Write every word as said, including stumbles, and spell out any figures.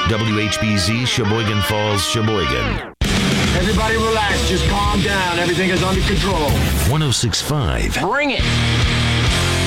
W H B Z, Sheboygan Falls, Sheboygan. Everybody relax. Just calm down. Everything is under control. one oh six point five. Bring it.